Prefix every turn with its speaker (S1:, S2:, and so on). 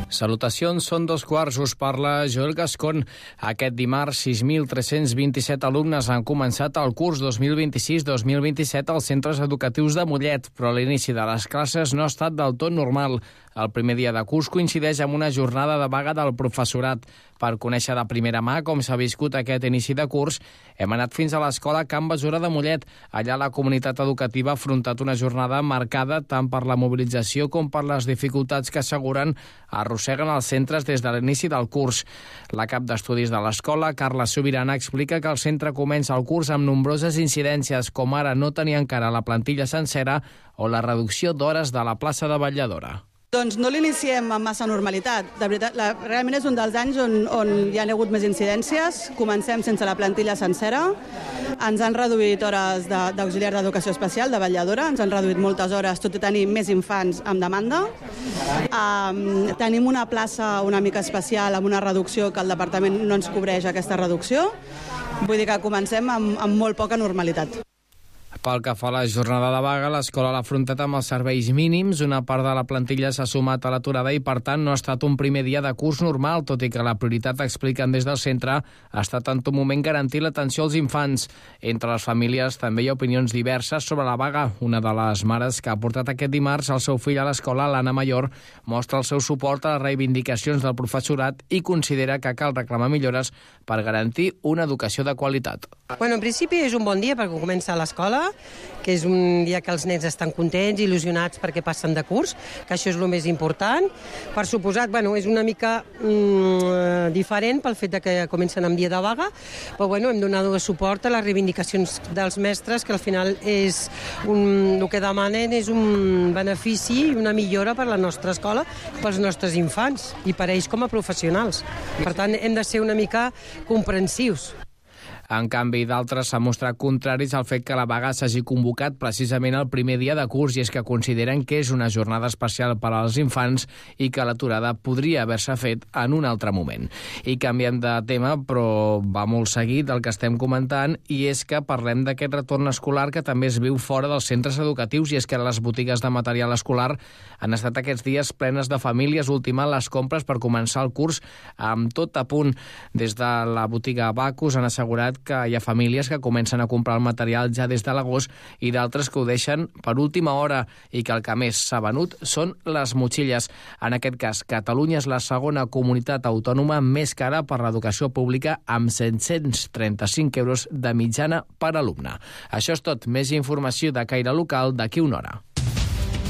S1: Salutacions, són 2:15, us parla Joel Gascon. Aquest dimarts, 6.327 alumnes han començat el curs 2026-2027 als centres educatius de Mollet, però l'inici de les classes no ha estat del tot normal. El primer dia de curs coincideix amb una jornada de vaga del professorat. Per conèixer de primera mà com s'ha viscut aquest inici de curs, hem anat fins a l'escola Can Besora de Mollet. Allà la comunitat educativa ha afrontat una jornada marcada tant per la mobilització com per les dificultats que asseguren arrosseguen els centres des de l'inici del curs. La cap d'estudis de l'escola, Carla Sobirana, explica que el centre comença el curs amb nombroses incidències, com ara no tenir encara la plantilla sencera o la reducció d'hores de la plaça de vetlladora.
S2: Doncs no l'iniciem amb massa normalitat. De veritat, realment és un dels anys on hi ha hagut més incidències. Comencem sense la plantilla sencera. Ens han reduït hores d'auxiliar d'educació especial, de vetlladora. Ens han reduït moltes hores, tot i tenir més infants amb demanda. Tenim una plaça una mica especial amb una reducció que el departament no ens cobreix aquesta reducció. Vull dir que comencem amb molt poca normalitat.
S1: Pel que fa a la jornada de vaga, l'escola l'ha afrontat amb els serveis mínims. Una part de la plantilla s'ha sumat a l'aturada i, per tant, no ha estat un primer dia de curs normal, tot i que la prioritat, expliquen des del centre, ha estat en tot moment garantir l'atenció als infants. Entre les famílies també hi ha opinions diverses sobre la vaga. Una de les mares que ha portat aquest dimarts el seu fill a l'escola, l'Anna Mayor, mostra el seu suport a les reivindicacions del professorat i considera que cal reclamar millores per garantir una educació de qualitat.
S3: En principi és un bon dia perquè comença l'escola, que és un dia que els nens estan contents, il·lusionats perquè passen de curs, que això és el més important. Per suposat, és una mica diferent pel fet que comencen amb dia de vaga, però hem donat suport a les reivindicacions dels mestres, que al final el que demanen és un benefici i una millora per a la nostra escola, pels nostres infants i per a ells com a professionals. Per tant, hem de ser una mica comprensius.
S1: En canvi, d'altres s'han mostrat contraris al fet que la vaga s'hagi convocat precisament el primer dia de curs, i és que consideren que és una jornada especial per als infants i que l'aturada podria haver-se fet en un altre moment. I canviem de tema, però va molt seguit del que estem comentant, i és que parlem d'aquest retorn escolar que també es viu fora dels centres educatius, i és que les botigues de material escolar han estat aquests dies plenes de famílies ultimant les compres per començar el curs amb tot a punt. Des de la botiga Bacus han assegurat que hi ha famílies que comencen a comprar el material ja des de l'agost i d'altres que ho deixen per última hora, i que el que més s'ha venut són les motxilles. En aquest cas, Catalunya és la segona comunitat autònoma més cara per l'educació pública, amb 735 euros de mitjana per alumne. Això és tot. Més informació de caire local d'aquí una hora.